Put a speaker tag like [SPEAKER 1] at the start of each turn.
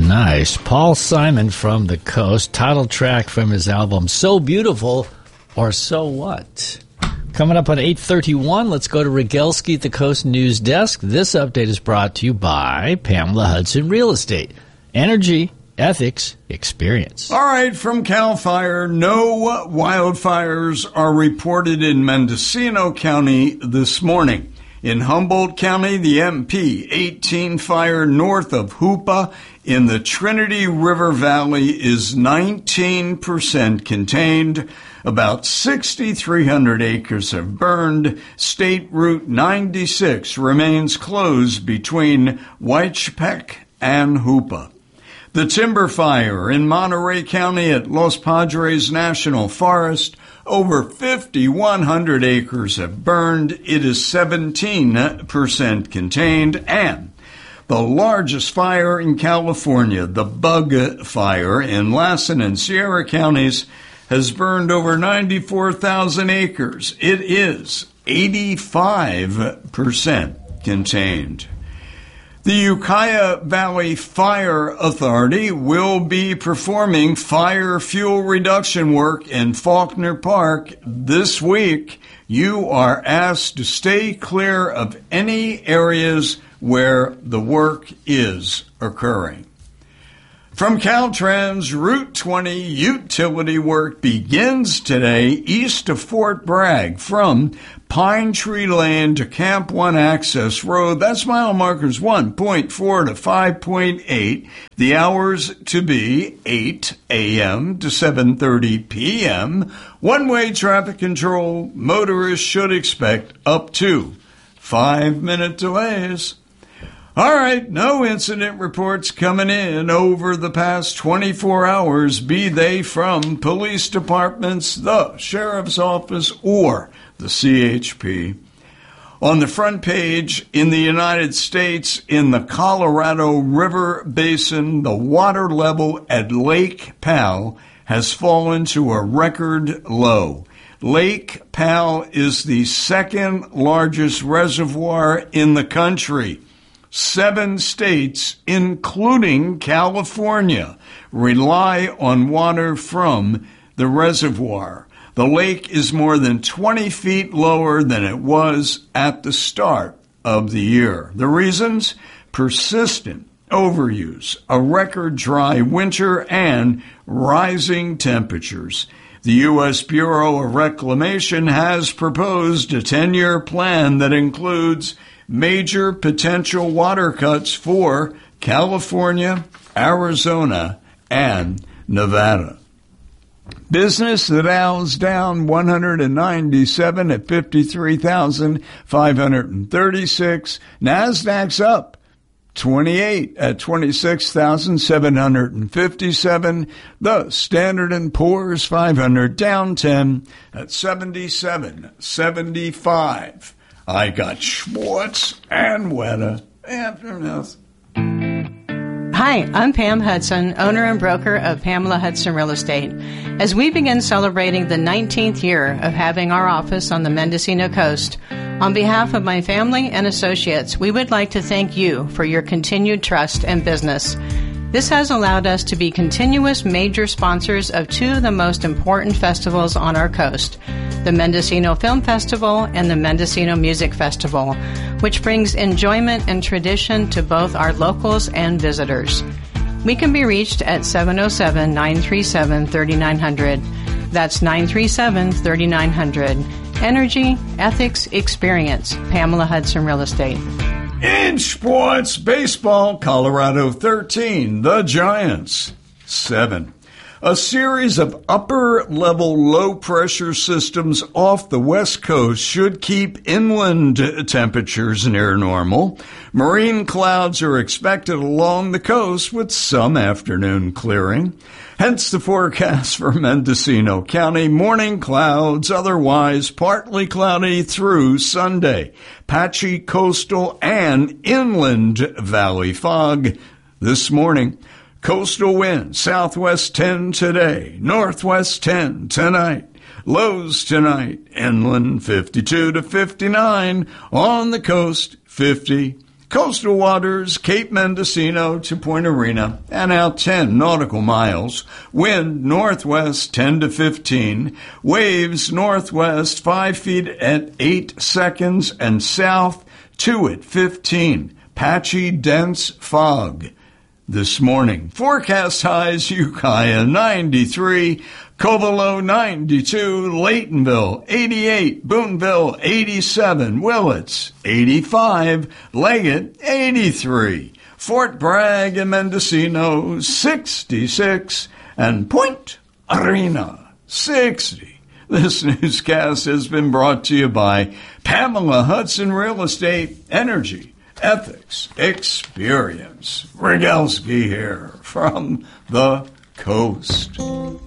[SPEAKER 1] Nice. Paul Simon from the Coast, title track from his album So Beautiful or So What? Coming up on 8:31, let's go to Rogelski at the Coast News Desk. This update is brought to you by Pamela Hudson Real Estate. Energy, ethics, experience.
[SPEAKER 2] All right, from CAL FIRE, no wildfires are reported in Mendocino County this morning. In Humboldt County, the MP-18 fire north of Hoopa in the Trinity River Valley is 19% contained. About 6,300 acres have burned. State Route 96 remains closed between Huaychpec and Hoopa. The timber fire in Monterey County at Los Padres National Forest, over 5,100 acres have burned. It is 17% contained. And the largest fire in California, the Bug Fire in Lassen and Sierra counties, has burned over 94,000 acres. It is 85% contained. The Ukiah Valley Fire Authority will be performing fire fuel reduction work in Faulkner Park this week. You are asked to stay clear of any areas where the work is occurring. From Caltrans, Route 20 utility work begins today east of Fort Bragg from Pine Tree Lane to Camp 1 Access Road. That's mile markers 1.4 to 5.8. The hours to be 8 a.m. to 7:30 p.m. One-way traffic control. Motorists should expect up to 5-minute delays. All right, no incident reports coming in over the past 24 hours, be they from police departments, the sheriff's office, or the CHP. On the front page, in the United States, in the Colorado River Basin, the water level at Lake Powell has fallen to a record low. Lake Powell is the second largest reservoir in the country. 7 states, including California, rely on water from the reservoir. The lake is more than 20 feet lower than it was at the start of the year. The reasons? Persistent overuse, a record dry winter, and rising temperatures. The U.S. Bureau of Reclamation has proposed a 10-year plan that includes major potential water cuts for California, Arizona, and Nevada. Business, the Dow's down 197 at 53,536. NASDAQ's up 28 at 26,757. The Standard & Poor's 500 down 10 at 77.75. I got Schwartz and Weta after this.
[SPEAKER 3] Hi, I'm Pam Hudson, owner and broker of Pamela Hudson Real Estate. As we begin celebrating the 19th year of having our office on the Mendocino coast, on behalf of my family and associates, we would like to thank you for your continued trust and business. This has allowed us to be continuous major sponsors of 2 of the most important festivals on our coast, the Mendocino Film Festival and the Mendocino Music Festival, which brings enjoyment and tradition to both our locals and visitors. We can be reached at 707-937-3900. That's 937-3900. Energy, ethics, experience. Pamela Hudson Real Estate.
[SPEAKER 2] In sports, baseball, Colorado 13, the Giants 7. A series of upper-level low-pressure systems off the West Coast should keep inland temperatures near normal. Marine clouds are expected along the coast with some afternoon clearing. Hence the forecast for Mendocino County. Morning clouds, otherwise partly cloudy through Sunday. Patchy coastal and inland valley fog this morning. Coastal wind, southwest 10 today, northwest 10 tonight. Lows tonight, inland 52 to 59, on the coast 50 Coastal waters, Cape Mendocino to Point Arena, and out 10 nautical miles. Wind northwest 10 to 15. Waves northwest 5 feet at 8 seconds and south 2 at 15. Patchy, dense fog. This morning, forecast highs, Ukiah 93, Covelo 92, Laytonville 88, Boonville 87, Willits 85, Leggett 83, Fort Bragg and Mendocino 66, and Point Arena 60. This newscast has been brought to you by Pamela Hudson Real Estate, Energy, Ethics, Experience. Rygelski here from the coast.